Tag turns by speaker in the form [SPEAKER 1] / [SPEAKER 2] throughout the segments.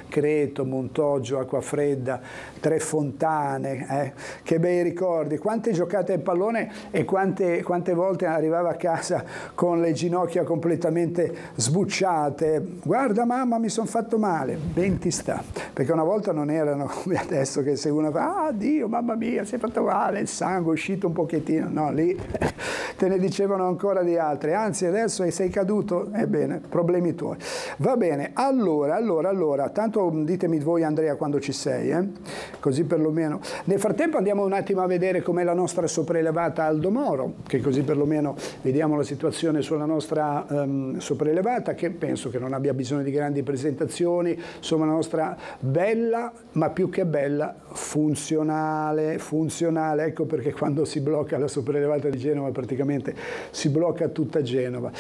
[SPEAKER 1] Creto, Montoggio, Acquafredda, Tre Fontane, che bei ricordi, quante giocate a pallone e quante volte arrivava a casa con le ginocchia completamente sbucciate, guarda mamma mi sono fatto male, ben ti sta, perché una volta non erano come adesso che se uno fa ah Dio mamma mia si è fatto male, il sangue è uscito un pochettino, no, lì te ne dicevano ancora di altri, anzi adesso sei caduto, ebbene, problemi tuoi. Va bene, allora, tanto ditemi voi Andrea quando ci sei, così perlomeno. Nel frattempo andiamo un attimo a vedere com'è la nostra sopraelevata Aldo Moro, che così perlomeno vediamo la situazione sulla nostra sopraelevata, che penso che non abbia bisogno di grandi presentazioni, insomma la nostra bella, ma più che bella, funzionale, ecco perché quando si blocca la sopraelevata di Genova praticamente si blocca tutta Genova.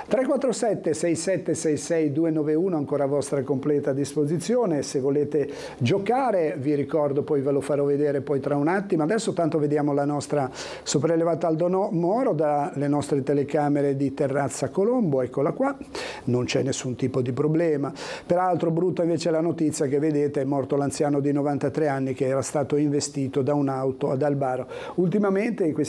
[SPEAKER 1] 347 6766 291 ancora a vostra completa disposizione, se volete giocare vi ricordo, poi ve lo farò vedere poi tra un attimo, adesso tanto vediamo la nostra sopraelevata Aldo Moro dalle nostre telecamere di Terrazza Colombo, eccola qua, non c'è nessun tipo di problema, peraltro brutta invece la notizia che vedete, è morto l'anziano di 93 anni che era stato investito da un'auto ad Albaro. Ultimamente in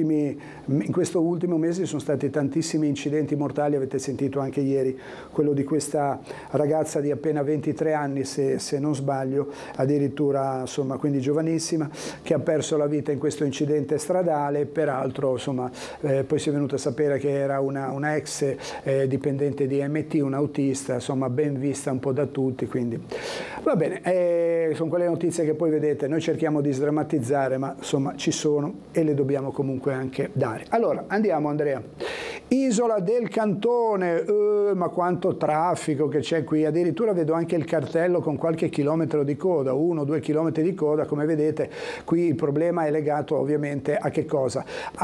[SPEAKER 1] questo ultimo mese sono stati tantissimi incidenti mortali, avete sentito anche ieri quello di questa ragazza di appena 23 anni se non sbaglio, addirittura insomma quindi giovanissima, che ha perso la vita in questo incidente stradale, peraltro insomma poi si è venuto a sapere che era una ex dipendente di MT, un autista, insomma ben vista un po' da tutti, quindi va bene, sono quelle notizie che poi vedete, noi cerchiamo di sdrammatizzare ma insomma ci sono e le dobbiamo comunque anche dare. Allora andiamo Andrea, Isola del Cantone, ma quanto traffico che c'è qui, addirittura vedo anche il cartello con qualche chilometro di coda, 1-2 chilometri di coda, come vedete qui il problema è legato ovviamente a che cosa?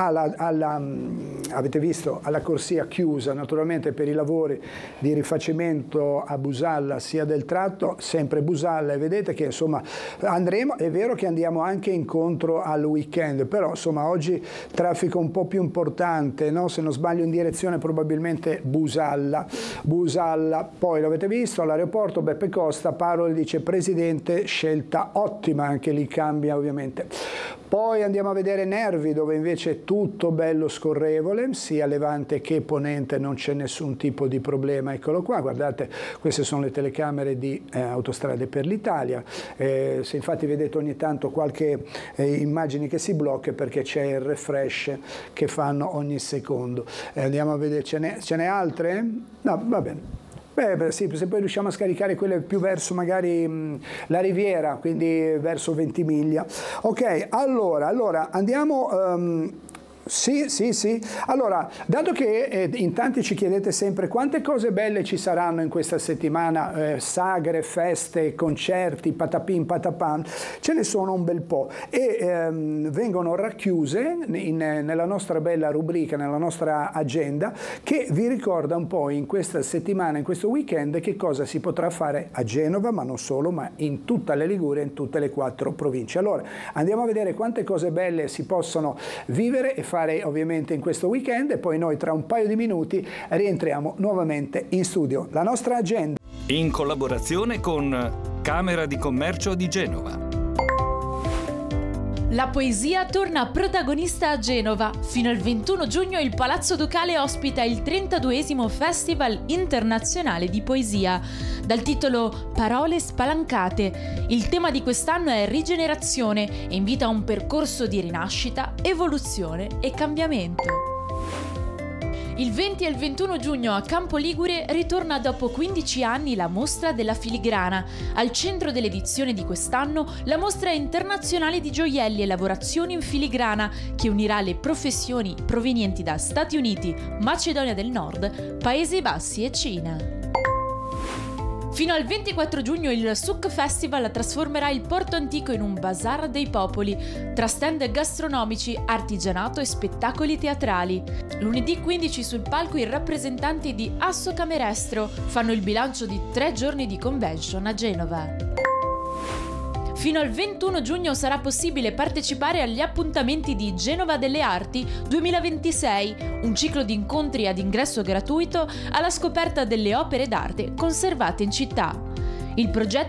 [SPEAKER 1] Avete visto, alla corsia chiusa naturalmente per i lavori di rifacimento a Busalla sia del tratto, sempre Busalla, e vedete che insomma andremo, è vero che andiamo anche incontro al weekend, però insomma oggi traffico un po' più importante, no? Se non sbaglio in direzione probabilmente Busalla, poi l'avete visto all'aeroporto Beppe Costa, Paroli dice presidente scelta ottima, anche lì cambia ovviamente. Poi andiamo a vedere Nervi dove invece è tutto bello scorrevole, sia levante che ponente non c'è nessun tipo di problema, eccolo qua, guardate queste sono le telecamere di Autostrade per l'Italia, se infatti vedete ogni tanto qualche immagini che si blocca perché c'è il refresh che fanno ogni secondo. Andiamo a vedere, ce n'è altre? No, va bene. Beh, sì, se poi riusciamo a scaricare quelle più verso magari la Riviera, quindi verso Ventimiglia. Ok, allora andiamo... Sì. Allora, dato che in tanti ci chiedete sempre quante cose belle ci saranno in questa settimana, sagre, feste, concerti, patapin, patapan, ce ne sono un bel po' e vengono racchiuse nella nostra bella rubrica, nella nostra agenda, che vi ricorda un po' in questa settimana, in questo weekend, che cosa si potrà fare a Genova, ma non solo, ma in tutta la Liguria, in tutte le 4 province. Allora, andiamo a vedere quante cose belle si possono vivere e fare ovviamente in questo weekend e poi noi tra un paio di minuti rientriamo nuovamente in studio. La nostra agenda
[SPEAKER 2] in collaborazione con Camera di Commercio di Genova.
[SPEAKER 3] La poesia torna protagonista a Genova. Fino al 21 giugno il Palazzo Ducale ospita il 32esimo Festival Internazionale di Poesia, dal titolo Parole spalancate. Il tema di quest'anno è rigenerazione e invita a un percorso di rinascita, evoluzione e cambiamento. Il 20 e il 21 giugno a Campo Ligure ritorna dopo 15 anni la Mostra della Filigrana. Al centro dell'edizione di quest'anno la Mostra internazionale di gioielli e lavorazioni in filigrana che unirà le professioni provenienti da Stati Uniti, Macedonia del Nord, Paesi Bassi e Cina. Fino al 24 giugno il Souk Festival trasformerà il Porto Antico in un bazar dei popoli, tra stand gastronomici, artigianato e spettacoli teatrali. Lunedì 15 sul palco i rappresentanti di Asso Camerestro fanno il bilancio di 3 giorni di convention a Genova. Fino al 21 giugno sarà possibile partecipare agli appuntamenti di Genova delle Arti 2026, un ciclo di incontri ad ingresso gratuito alla scoperta delle opere d'arte conservate in città. Il progetto